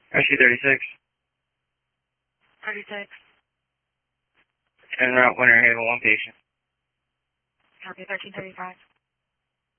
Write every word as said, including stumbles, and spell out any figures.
Rescue thirty-six. thirty-six. En route, Winter Haven, one patient. Copy, thirteen thirty-five.